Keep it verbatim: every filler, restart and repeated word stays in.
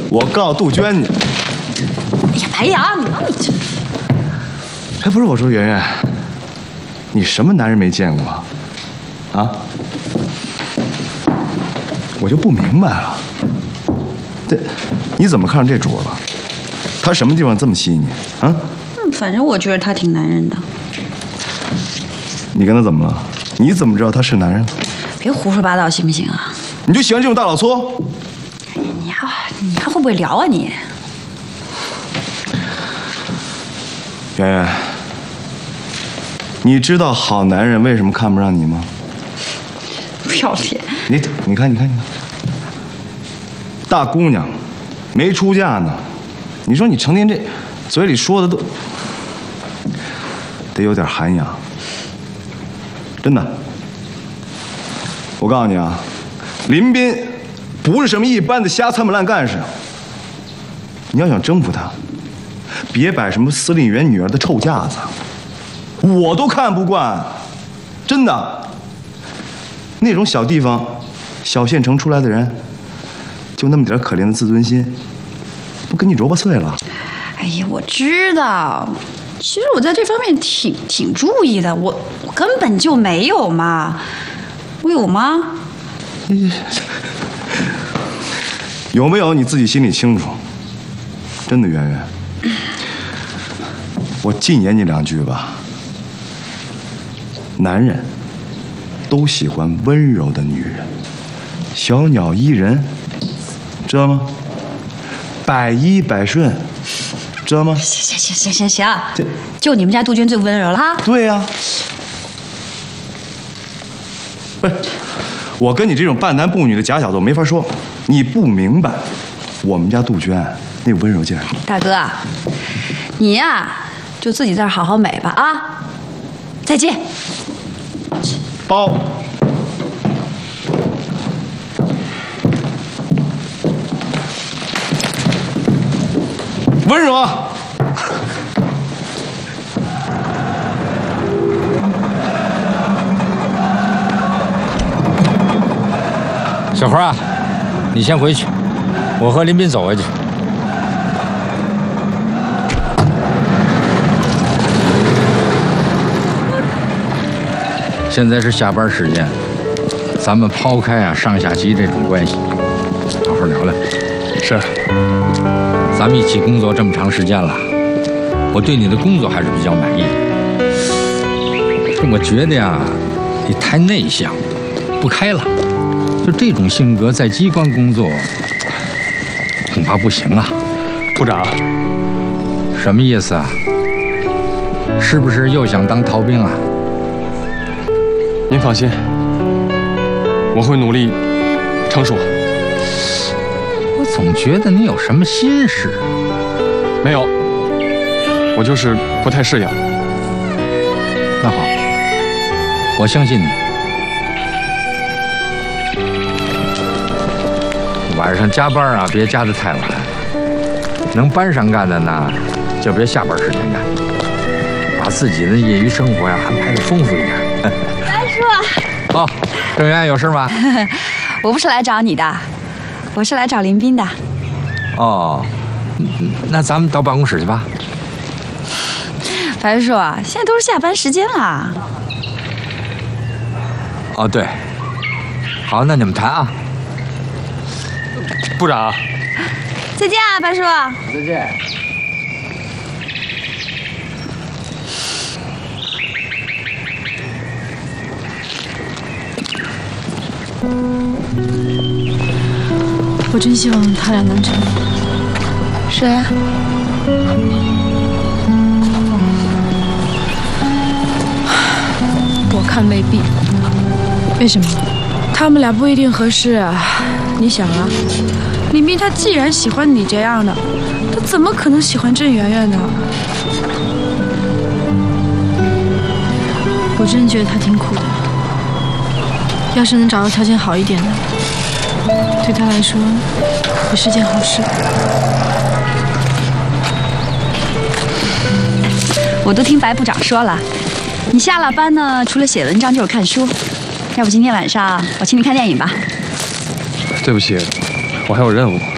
我告杜鹃你。 哎呀，白杨，你你这…… 哎，不是，我说圆圆，你什么男人没见过啊？啊？我就不明白了，这你怎么看上这主了？他什么地方这么吸引你啊？ 嗯，反正我觉得他挺男人的。 你跟他怎么了？你怎么知道他是男人？ 别胡说八道，行不行啊？ 你就喜欢这种大老粗？ 哎呀，你还你还会不会聊啊你？ 圆圆，你知道好男人为什么看不上你吗？ 不要脸！ 你你看你看你看，大姑娘，没出嫁呢，你说你成天这嘴里说的都得有点涵养，真的。我告诉你啊，林斌不是什么一般的瞎参谋烂干事，你要想征服他，别摆什么司令员女儿的臭架子，我都看不惯，真的。那种小地方、小县城出来的人，就那么点可怜的自尊心，不跟你揉巴碎了？ 哎呀，我知道，其实我在这方面挺挺注意的，我我根本就没有嘛，我有吗？ 有没有你自己心里清楚。真的，圆圆，我禁言你两句吧。男人都喜欢温柔的女人，小鸟依人，知道吗？百依百顺，知道吗？ 行行行行行行，就你们家杜鹃最温柔了哈。 对呀、啊，不是，我跟你这种半男不女的假小子我没法说，你不明白，我们家杜鹃那温柔劲儿。 大哥，你呀就自己在这好好美吧啊！再见。 包。温柔啊！ 小花啊，你先回去，我和林斌走回去。现在是下班时间，咱们抛开啊上下级这种关系，好好聊聊。 是， 咱们一起工作这么长时间了，我对你的工作还是比较满意。我觉得呀，你太内向，不开朗，就这种性格在机关工作恐怕不行啊。 部长， 什么意思啊？是不是又想当逃兵啊？ 您放心，我会努力成熟。 我总觉得你有什么心事。 没有，我就是不太适应。 那好，我相信你。晚上加班啊，别加得太晚。能班上干的呢，就别下班时间干，把自己的业余生活呀安排得丰富一点。 白叔。 哦，郑源有事吗？ 我不是来找你的，我是来找林斌的。 哦，那咱们到办公室去吧。 白叔，现在都是下班时间了。 哦，对。好，那你们谈啊。 部长， 再见啊，白叔。 再见。 我真希望他俩能成。 谁啊？ 我看未必。为什么？他们俩不一定合适啊。你想啊，林斌他既然喜欢你这样的，他怎么可能喜欢郑媛媛呢？我真觉得他挺苦的。要是能找到条件好一点的，对他来说也是件好事。 我都听白部长说了，你下了班呢，除了写文章就是看书。要不今天晚上我请你看电影吧？ 对不起，我还有任务。